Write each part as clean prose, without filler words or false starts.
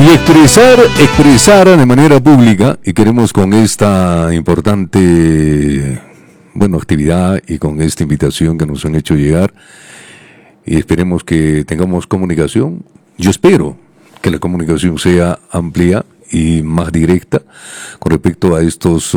Y expresar de manera pública, y queremos con esta importante, actividad y con esta invitación que nos han hecho llegar, y esperemos que tengamos comunicación. Yo espero que la comunicación sea amplia y más directa con respecto a estos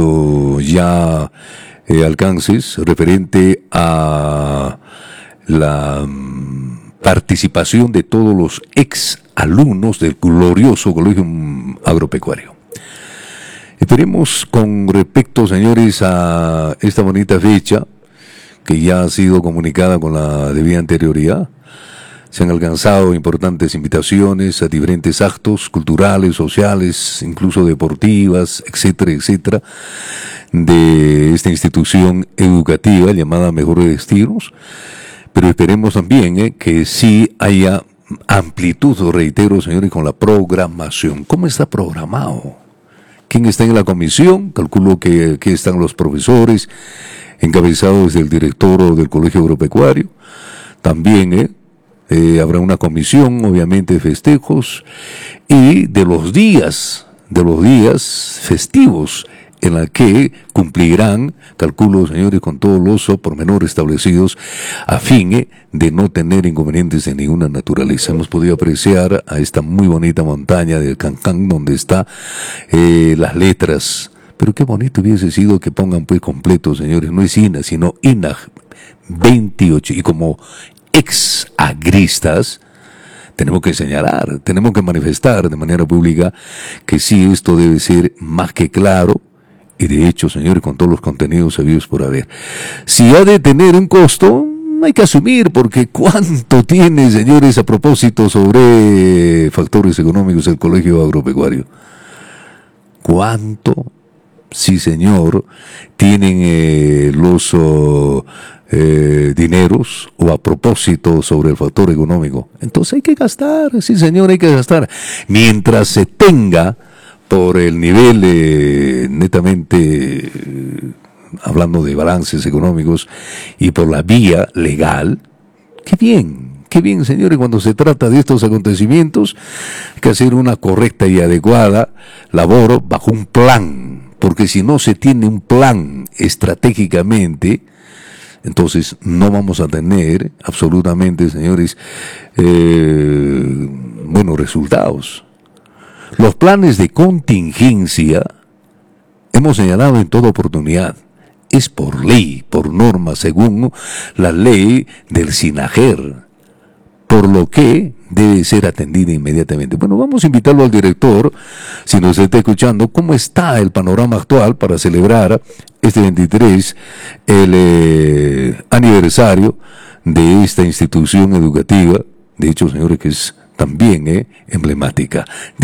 alcances referente a la participación de todos los ex alumnos del glorioso Colegio Agropecuario. Esperemos con respecto, señores, a esta bonita fecha que ya ha sido comunicada con la debida anterioridad. Se han alcanzado importantes invitaciones a diferentes actos culturales, sociales, incluso deportivas, etcétera, etcétera, de esta institución educativa llamada Mejores Destinos. Pero esperemos también que sí haya amplitud, reitero, señores, con la programación. ¿Cómo está programado? ¿Quién está en la comisión? Calculo que aquí están los profesores, encabezados del director del Colegio Agropecuario. También habrá una comisión, obviamente, de festejos y de los días festivos en la que cumplirán, calculo, señores, con todos los pormenores establecidos a fin de no tener inconvenientes de ninguna naturaleza. Hemos podido apreciar a esta muy bonita montaña del Cancán donde está las letras. Pero qué bonito hubiese sido que pongan pues completo, señores, no es INA, sino INAG 28. Y como ex-agristas, tenemos que señalar, tenemos que manifestar de manera pública que sí, esto debe ser más que claro. Y de hecho, señores, con todos los contenidos sabidos por haber. Si ha de tener un costo, hay que asumir, porque ¿cuánto tiene, señores, a propósito sobre factores económicos el Colegio Agropecuario? ¿Cuánto? Sí, señor, tienen los dineros o a propósito sobre el factor económico. Entonces hay que gastar, sí, señor, hay que gastar. Mientras se tenga por el nivel netamente, hablando de balances económicos, y por la vía legal, qué bien, señores, cuando se trata de estos acontecimientos, hay que hacer una correcta y adecuada labor bajo un plan, porque si no se tiene un plan estratégicamente, entonces no vamos a tener absolutamente, señores, buenos resultados. Los planes de contingencia, hemos señalado en toda oportunidad, es por ley, por norma, según la ley del SINAGER, por lo que debe ser atendida inmediatamente. Bueno, vamos a invitarlo al director, si nos está escuchando, cómo está el panorama actual para celebrar este 23, el aniversario de esta institución educativa, de hecho, señores, que es también emblemática.